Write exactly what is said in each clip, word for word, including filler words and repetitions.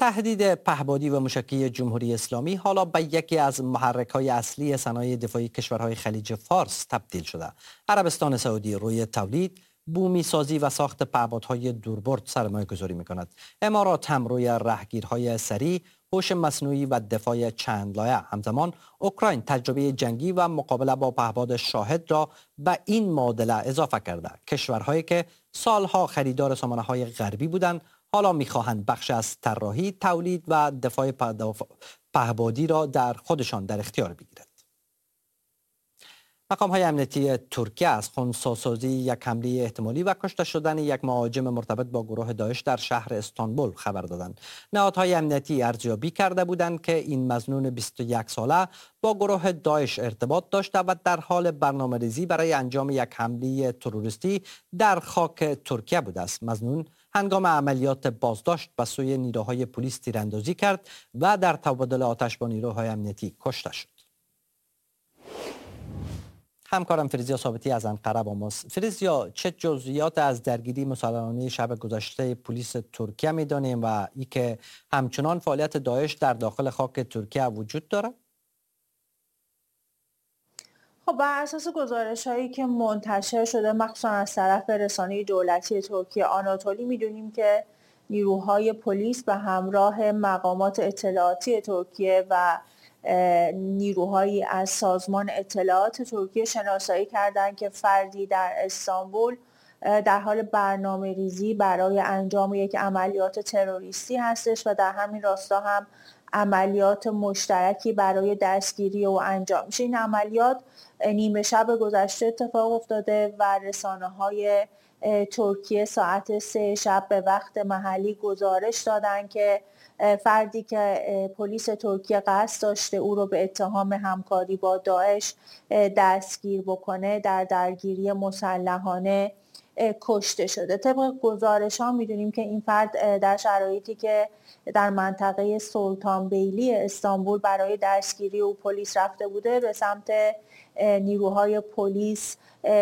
تهدید پهپادی و موشکی جمهوری اسلامی حالا به یکی از محرک‌های اصلی صنایع دفاعی کشورهای خلیج فارس تبدیل شده. عربستان سعودی روی تولید، بومی سازی و ساخت پهپادهای دوربرد سرمایه گذاری می‌کند. امارات هم روی راهگیرهای سریع، هوش مصنوعی و دفاع چند لایه. همزمان اوکراین تجربه جنگی و مقابله با پهپاد شاهد را به این معادله اضافه کرده. کشورهایی که سالها خریدار سامانه‌های غربی بودند حالا می‌خواهند بخش از طراحی، تولید و دفاع پهپادی را در خودشان در اختیار بگیرند. مقام‌های امنیتی ترکیه از خنثی‌سازی یک حمله احتمالی و کشته شدن یک مهاجم مرتبط با گروه داعش در شهر استانبول خبر دادند. نهادهای امنیتی ارزیابی کرده بودند که این مظنون بیست و یک ساله با گروه داعش ارتباط داشته و در حال برنامه‌ریزی برای انجام یک حمله تروریستی در خاک ترکیه بوده است. مظنون هنگام عملیات بازداشت به سوی نیروهای پلیس تیراندازی کرد و در تبادل آتش با نیروهای امنیتی کشته شد. همکارم فریزیا ثابتی از انقره با ماست. فریزیا، چه جزئیات از درگیری مسلحانه شب گذشته پلیس ترکیه می‌دانیم و ای که همچنان فعالیت داعش در داخل خاک ترکیه وجود دارد؟ خب بر اساس گزارش‌هایی که منتشر شده مخصوصا از طرف رسانه دولتی ترکیه آناتولی می‌دونیم که نیروهای پلیس به همراه مقامات اطلاعاتی ترکیه و نیروهایی از سازمان اطلاعات ترکیه شناسایی کردند که فردی در استانبول در حال برنامه ریزی برای انجام یک عملیات تروریستی هستش و در همین راستا هم عملیات مشترکی برای دستگیری و انجام میشه. این عملیات نیمه شب گذشته اتفاق افتاده و رسانه‌های ترکیه ساعت سه شب به وقت محلی گزارش دادن که فردی که پلیس ترکیه قصد داشته او رو به اتهام همکاری با داعش دستگیر بکنه در درگیری مسلحانه کشته شده. طبق گزارش ها میدونیم که این فرد در شرایطی که در منطقه سلطان بیلی استانبول برای دستگیری او پلیس رفته بوده به سمت نیروهای پلیس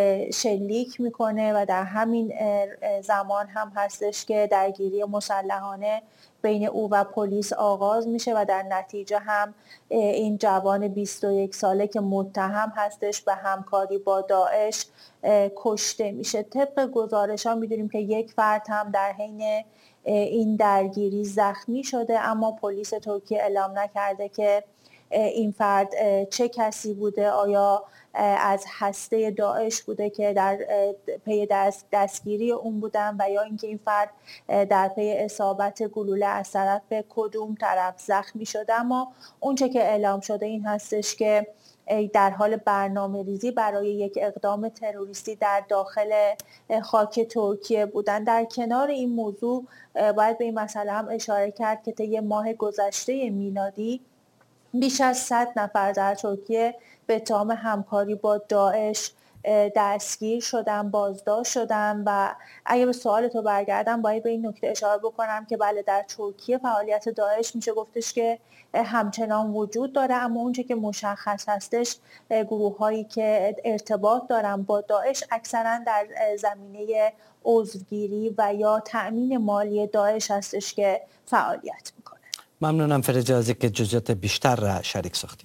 شلیک میکنه و در همین زمان هم هستش که درگیری مسلحانه بین او و پلیس آغاز میشه و در نتیجه هم این جوان بیست و یک ساله که متهم هستش به همکاری با داعش کشته میشه. طبق گزارش ها میدونیم که یک فرد هم در حین این درگیری زخمی شده، اما پلیس ترکیه اعلام نکرده که این فرد چه کسی بوده، آیا از هسته داعش بوده که در پی دست دستگیری اون بودن و یا اینکه این فرد در پی اصابت گلوله از طرف کدوم طرف زخمی شده. اما اونچه که اعلام شده این هستش که در حال برنامه ریزی برای یک اقدام تروریستی در داخل خاک ترکیه بودن. در کنار این موضوع باید به این مسئله هم اشاره کرد که طی ماه گذشته میلادی بیش از صد نفر در ترکیه به اتهام همکاری با داعش دستگیر شدن، بازداشت شدن و اگه به سوال تو برگردم باید به این نکته اشاره بکنم که بله در ترکیه فعالیت داعش میشه گفتش که همچنان وجود داره، اما اونچه که مشخص هستش گروه هایی که ارتباط دارن با داعش اکثرا در زمینه عضوگیری و یا تأمین مالی داعش هستش که فعالیت میکنه. ممنونم فرجه از اینکه جزئیات بیشتر را شریک ساختیم.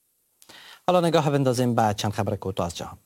حالا نگاه بندازیم به چند خبر کوتاه از جهان.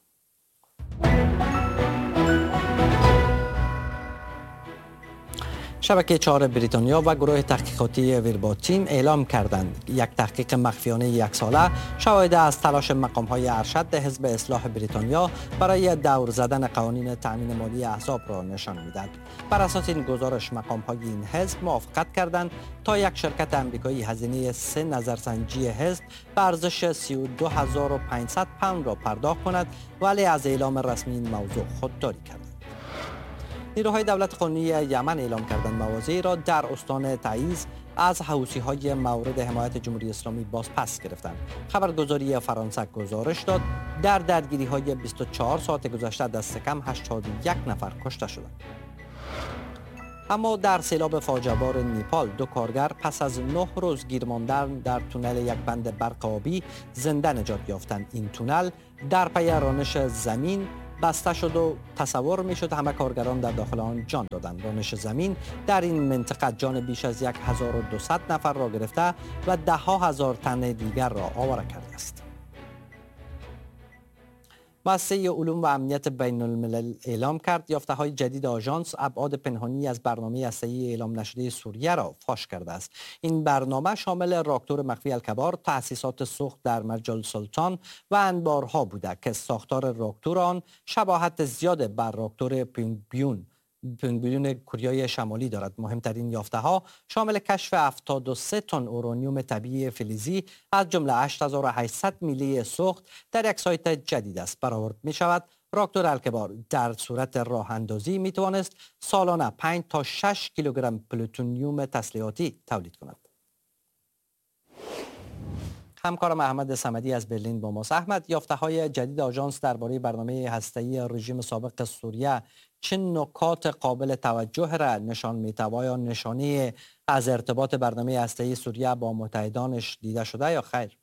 شبکه چهار بریتانیا و گروه تحقیقاتی ویرباتیم اعلام کردند یک تحقیق مخفیانه یک ساله شواهد از تلاش مقام‌های ارشد حزب اصلاح بریتانیا برای دور زدن قوانین تأمین مالی احزاب را نشان می‌دهد. بر اساس این گزارش مقام‌های این حزب موافقت کردند تا یک شرکت آمریکایی هزینه سه نظرسنجی حزب به ارزش سی و دو هزار و پانصد پوند را پرداخت کند، ولی از اعلام رسمی این موضوع خودداری کرد. نیروهای دولت قانونی یمن اعلام کردند مواضعی را در استان تعیز از حوثی‌های مورد حمایت جمهوری اسلامی باز پس گرفتند. خبرگزاری فرانسه گزارش داد در درگیری‌های بیست و چهار ساعت گذشته دست کم هشتاد و یک نفر کشته شدند. اما در سیلاب فاجعه‌بار نیپال دو کارگر پس از نه روز گیر ماندن در تونل یک بند برق آبی زنده نجات یافتند. این تونل در پی رانش زمین بسته شد و تصور میشد همه کارگران در داخل آن جان دادند. رانش زمین در این منطقه جان بیش از یک هزار و دویست نفر را گرفته و ده ها هزار تن دیگر را آواره کرده است. مؤسسه علوم و امنیت بین الملل اعلام کرد یافته های جدید آژانس ابعاد پنهانی از برنامه هسته‌ای اعلام نشده سوریه را فاش کرده است. این برنامه شامل راکتور مخفی الکبار، تأسیسات سوخت در مرجل سلطان و انبارها بوده که ساختار راکتور آن شباهت زیاد بر راکتور پینگیون پینگیون کوریای شمالی دارد. مهمترین یافته ها شامل کشف هفتاد و سه تن اورانیوم طبیعی فلزی از جمله هشت هزار و هشتصد میلی سوخت در یک سایت جدید است. برآورد می شود راکتور الکبار در صورت راه اندازی می توانست سالانه پنج تا شش کیلوگرم پلوتونیوم تسلیحاتی تولید کند. همکارم احمد صمدی از برلین با ماست. احمد، یافته های جدید آژانس درباره برنامه هسته‌ای رژیم سابق سوریه چه نکات قابل توجه را نشان می‌دهد؟ یا نشانه از ارتباط برنامه هسته‌ای سوریه با متحدانش دیده شده یا خیر؟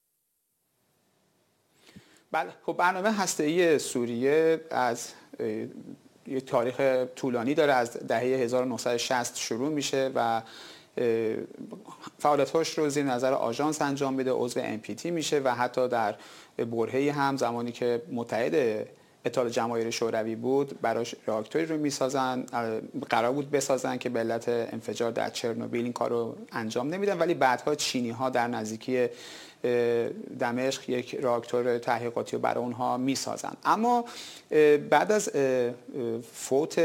بله، خب برنامه هسته‌ای سوریه از یک تاریخ طولانی داره. از دهه هزار و نهصد و شصت شروع میشه و فعالیت‌هاش رو زیر نظر آژانس انجام میده، عضو ام پی تی میشه و حتی در برهه‌ای هم زمانی که متحد اتحاد جماهیر شوروی بود براش راکتوری رو میسازن، قرار بود بسازن که به علت انفجار در چرنوبیل این کار رو انجام نمیدن، ولی بعدها چینی‌ها در نزدیکی دمشق یک راکتور تحقیقاتی رو برای اونها میسازن. اما بعد از فوت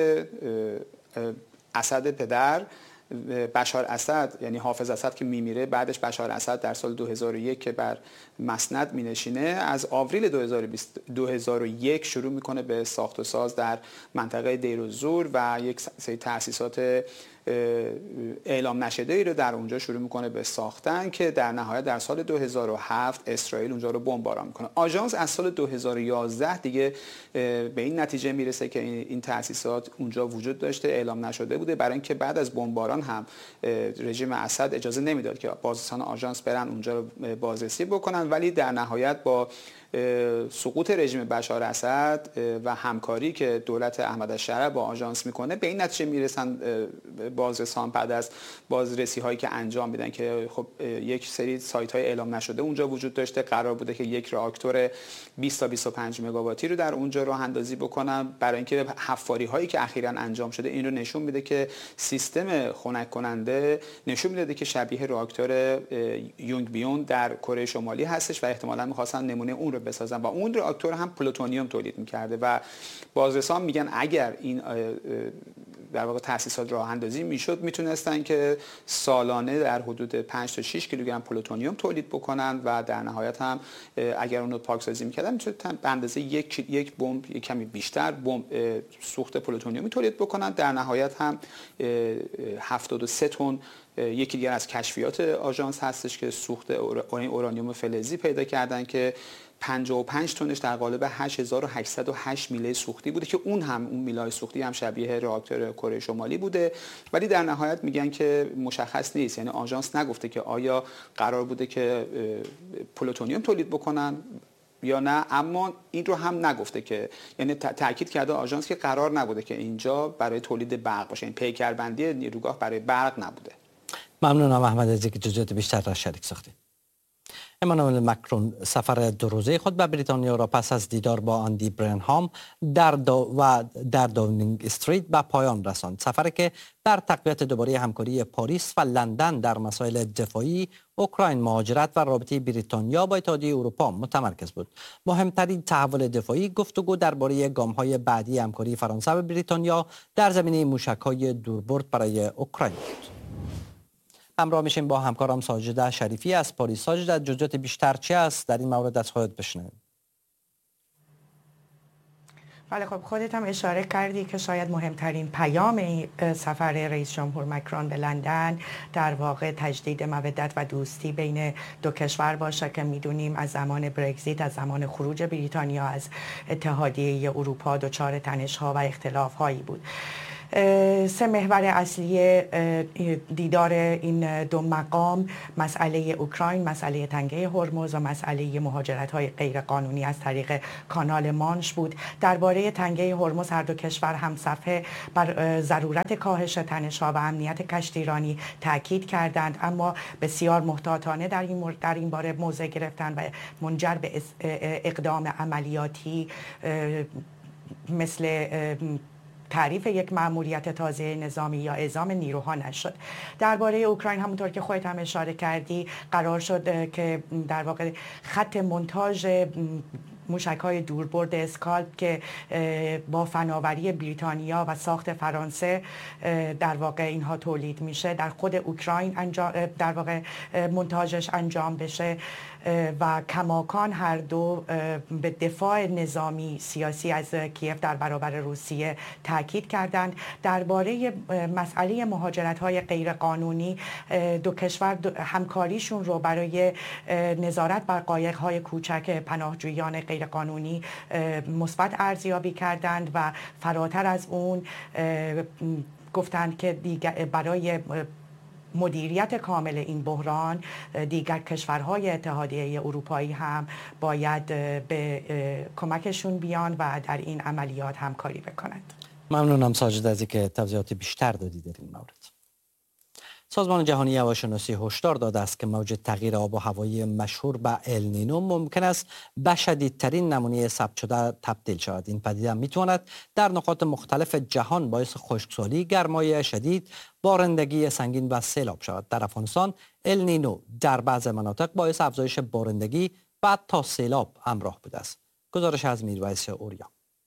اسد پدر، بشار اسد، یعنی حافظ اسد که میمیره، بعدش بشار اسد در سال دو هزار و یک که بر مسند مینشینه، از آوریل دو هزار و یک شروع میکنه به ساخت و ساز در منطقه دیر الزور و یک سری تأسیسات اعلام نشده ای رو در اونجا شروع میکنه به ساختن که در نهایت در سال دو هزار و هفت اسرائیل اونجا رو بمباران میکنه. آژانس از سال دو هزار و یازده دیگه به این نتیجه میرسه که این تأسیسات اونجا وجود داشته، اعلام نشده بوده، برای اینکه بعد از بمباران هم رژیم اسد اجازه نمیداد که بازرسان آژانس برن اونجا رو بازرسی بکنن، ولی در نهایت با سقوط رژیم بشار اسد و همکاری که دولت احمد الشرع با آژانس میکنه به این نتیجه میرسن بازرسان بعد از بازرسی هایی که انجام میدن که خب یک سری سایت های اعلام نشده اونجا وجود داشته. قرار بوده که یک راکتور بیست تا بیست و پنج مگاواتی رو در اونجا راه اندازی بکنن، برای اینکه حفاری هایی که اخیراً انجام شده این رو نشون میده که سیستم خنک کننده نشون میده که شبیه راکتور یونگ بیون در کره شمالی هستش و احتمالاً می‌خواستن نمونه اون رو بسازن و اون راکتور هم پلوتونیوم تولید می‌کرده و بازرسان میگن اگر این در واقع تأسیسات راه اندازی میشد میتونستن که سالانه در حدود پنج تا شش کیلوگرم پلوتونیوم تولید بکنن و در نهایت هم اگر اون رو پاکسازی میکردن میتونن به اندازه یک یک بمب یک کمی بیشتر بمب سوخت پلوتونیومی تولید بکنن. در نهایت هم هفتاد و سه تن یکی دیگر از کشفیات آژانس هستش که سوخت اورانیوم فلزی پیدا کردن که پنجاه و پنج تنش در قالب هشت هزار و هشتصد و هشت میله سوختی بوده که اون هم اون میلای سوختی هم شبیه راکتور کره شمالی بوده، ولی در نهایت میگن که مشخص نیست، یعنی آژانس نگفته که آیا قرار بوده که پلوتونیوم تولید بکنن یا نه، اما این رو هم نگفته که، یعنی تاکید کرده آژانس که قرار نبوده که اینجا برای تولید برق باشه، این پیکربندی نیروگاه برای برق نبوده. ممنونم احمد از اینکه جزئیات بیشتر را شریک ساختید. امانوئل مکرون سفر دو روزه خود به بریتانیا را پس از دیدار با آندی برنهام در دو و در داونینگ استریت به پایان رساند. سفری که در تقویت دوباره همکاری پاریس و لندن در مسائل دفاعی، اوکراین، مهاجرت و رابطه بریتانیا با اتحادیه اروپا متمرکز بود. مهمترین تحول دفاعی گفتگو درباره گام‌های بعدی همکاری فرانسه و بریتانیا در زمینه موشک‌های دوربرد برای اوکراین بود. همراه میشیم با همکارم ساجده شریفی از پاریس. ساجده، جزئیات بیشتر چی است در این مورد از خودت بشنویم؟ بله، خب خودت هم اشاره کردی که شاید مهمترین پیام این سفر رئیس جمهور مکرون به لندن در واقع تجدید مودت و دوستی بین دو کشور باشه که میدونیم از زمان برگزیت، از زمان خروج بریتانیا از اتحادیه اروپا دچار تنش‌ها و اختلاف‌هایی بود. سه محور اصلی دیدار این دو مقام مسئله اوکراین، مسئله تنگه هرمز و مسئله مهاجرت‌های غیرقانونی از طریق کانال مانش بود. درباره تنگه هرمز هر دو کشور همصفحه بر ضرورت کاهش تنش‌ها و امنیت کشتیرانی تاکید کردند، اما بسیار محتاطانه در این مورد در این باره موضع گرفتند و منجر به اقدام عملیاتی مثل تعریف یک مأموریت تازه نظامی یا اعزام نیروها نشد. درباره اوکراین همونطور که خودت هم اشاره کردی قرار شد که در واقع خط مونتاژ موشک‌های دوربرد اسکالپ که با فناوری بریتانیا و ساخت فرانسه در واقع اینها تولید میشه در خود اوکراین انجام در واقع مونتاژش انجام بشه و کماکان هر دو به دفاع نظامی سیاسی از کیف در برابر روسیه تاکید کردند. درباره مسئله مهاجرت‌های غیرقانونی دو کشور همکاریشون رو برای نظارت بر قایق‌های کوچک پناهجویان غیرقانونی مثبت ارزیابی کردند و فراتر از اون گفتند که دیگر برای مدیریت کامل این بحران دیگر کشورهای اتحادیه اروپایی هم باید به کمکشون بیان و در این عملیات همکاری بکنند. ممنونم ساجد از اینکه توضیحات بیشتر دادید در این مورد. سازمان جهانی هواشناسی هشدار داده است که موج تغییر آب و هوایی مشهور به النینو ممکن است به شدیدترین نمونه ثبت شده تبدیل شود. این پدیده میتواند در نقاط مختلف جهان باعث خشکسالی، گرمای شدید، بارندگی سنگین و سیلاب شود. در افغانستان النینو در بعض مناطق باعث افزایش بارندگی و تا سیلاب همراه بوده است. گزارش از میرویس اوریا.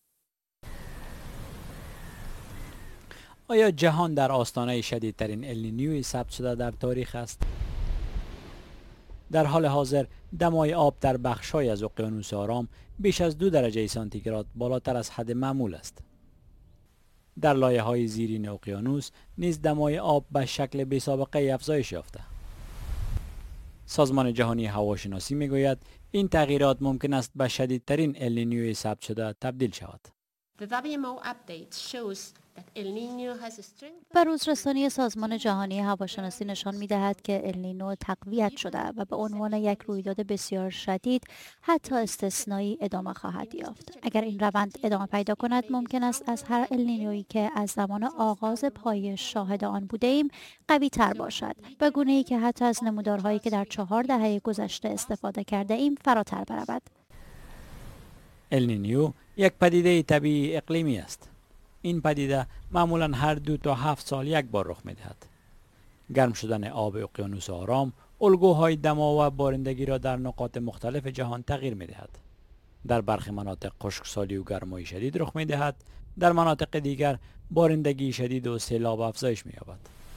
آیا جهان در آستانه شدیدترین النینیوی ثبت شده در تاریخ است؟ در حال حاضر دمای آب در بخش‌های از اقیانوس آرام بیش از دو درجه سانتیگراد بالاتر از حد معمول است. در لایه‌های زیرین اقیانوس نیز دمای آب به شکل بی‌سابقه افزایش یافته. سازمان جهانی هواشناسی می‌گوید این تغییرات ممکن است به شدیدترین النینیوی ثبت شده تبدیل شود. بروزرسانی سازمان جهانی هواشناسی نشان می‌دهد که النینو تقویت شده و به عنوان یک رویداد بسیار شدید حتی استثنایی ادامه خواهد یافت. اگر این روند ادامه پیدا کند ممکن است از هر النینویی که از زمان آغاز پایش شاهد آن بوده‌ایم قوی تر باشد، به گونه‌ای که حتی از نمودارهایی که در چهار دهه گذشته استفاده کرده ایم فراتر برود. النینیو یک پدیده طبیعی اقلیمی است. این پدیده معمولاً هر دو تا هفت سال یک بار رخ می‌دهد. گرم شدن آب اقیانوس آرام الگوهای دما و بارندگی را در نقاط مختلف جهان تغییر می‌دهد. در برخی مناطق خشکسالی و گرمای شدید رخ می‌دهد، در مناطق دیگر بارندگی شدید و سیلاب افزایش می‌یابد.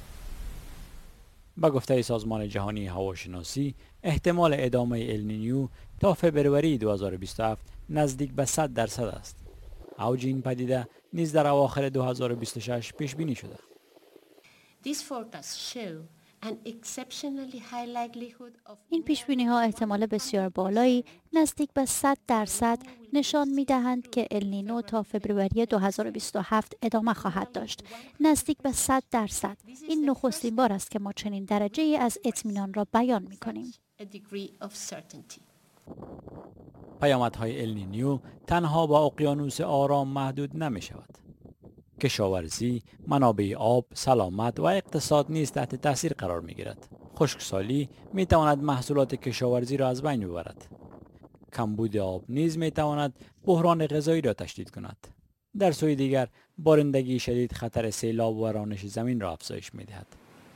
با گفته سازمان جهانی هواشناسی احتمال ادامه النینیو تا فبروری دو هزار و بیست و هفت نزدیک به صد درصد است. اوج این پدیده نیز در اواخر دو هزار و بیست و شش پیش بینی شده. این پیش بینی ها احتمال بسیار بالایی نزدیک به صد درصد نشان می دهند که النینو تا فبروری دو هزار و بیست و هفت ادامه خواهد داشت. نزدیک به صد درصد. این نخستین بار است که ما چنین درجه ای از اطمینان را بیان می کنیم. پیامدهای النینیو تنها با اقیانوس آرام محدود نمی شود. کشاورزی، منابع آب، سلامت و اقتصاد نیز تحت تاثیر قرار می گیرد. خشکسالی می تواند محصولات کشاورزی را از بین ببرد. کمبود آب نیز می تواند بحران غذایی را تشدید کند. در سوی دیگر بارندگی شدید خطر سیلاب و رانش زمین را افزایش می دهد.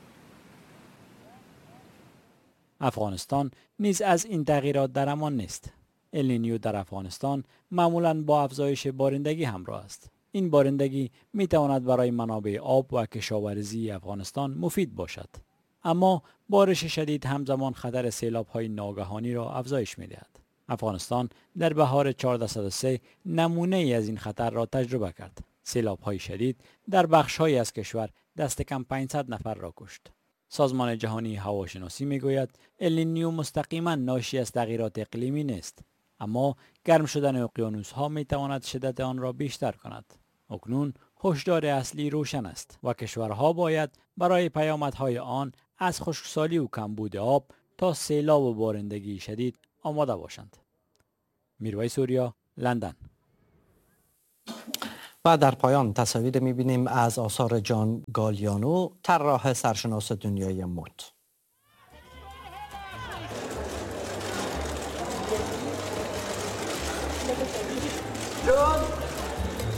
افغانستان نیز از این تغییرات در امان نیست. النینیو در افغانستان معمولاً با افزایش بارندگی همراه است. این بارندگی می تواند برای منابع آب و کشاورزی افغانستان مفید باشد. اما بارش شدید همزمان خطر سیلاب‌های ناگهانی را افزایش می دهد. افغانستان در بهار چهاردهصد و سه نمونه ای از این خطر را تجربه کرد. سیلاب‌های شدید در بخش‌هایی از کشور دست کم پانصد نفر را کشت. سازمان جهانی هواشناسی میگوید النینیو مستقیما ناشی از تغییرات اقلیمی نیست، اما گرم شدن اقیانوس‌ها میتواند شدت آن را بیشتر کند. اکنون هشدار اصلی روشن است و کشورها باید برای پیامدهای آن از خشکسالی و کمبود آب تا سیلاب و بارندگی شدید آماده باشند. میرویس سوریا، لندن. و در پایان تصاویر می‌بینیم از آثار جان گالیانو، طراح سرشناس دنیای مد. جان